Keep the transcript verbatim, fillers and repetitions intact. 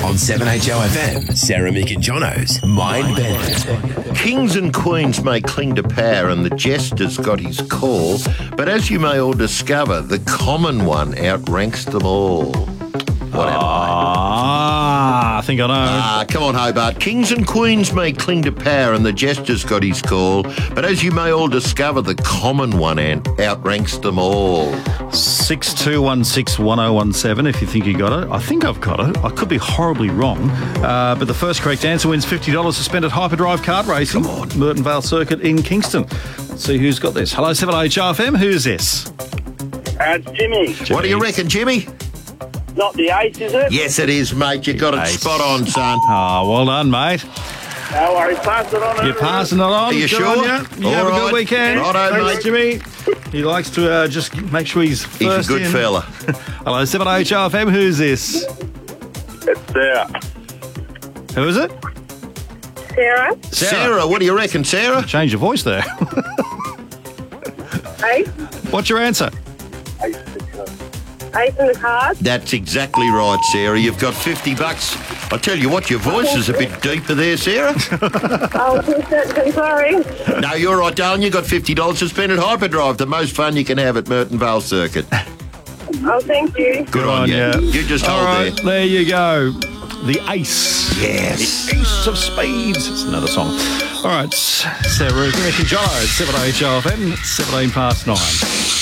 On seven H O F M, Sarah, Mick and Jono's Mind Benders. Kings and queens may cling to power and the jester's got his call, but as you may all discover, the common one outranks them all. What am I? Ah, I think I know. Ah, come on, Hobart. Kings and queens may cling to power and the jester's got his call, but as you may all discover, the common one ant outranks them all. six two one six one oh one seven if you think you got it. I think I've got it. I could be horribly wrong. Uh, but the first correct answer wins fifty dollars to spend at Hyperdrive Kart Racing. Come on. Merton Vale Circuit in Kingston. Let's see who's got this. Hello, seven H R F M. Who's this? Uh, it's Jimmy. What do you reckon, Jimmy? Not the eight, is it? Yes, it is, mate. You got it Eight. spot on, son. Oh, well done, mate. No worries. Pass it on. You're passing it on. Are you Good sure? on you. You All have a right. good weekend. Righto, Thanks, Jimmy. He likes to uh, just make sure he's He's a first good in. fella. Hello, seven H R F M. Who's this? It's there. Who is it? Sarah, Sarah, what do you reckon, Sarah? Change your voice there. eight, What's your answer? eight in the cards. That's exactly right, Sarah. You've got fifty bucks. I tell you what, your voice is a bit deeper there, Sarah. Oh, I'm sorry. No, you're right, darling. You got fifty dollars to spend at Hyperdrive, the most fun you can have at Merton Vale Circuit. Oh, thank you. Good on you. ya. You just All hold right, there. there you go. The Ace. Yes. The Ace of Spades. It's another song. All right, Sarah, Mick and Jono, seven H R F M, seventeen past nine.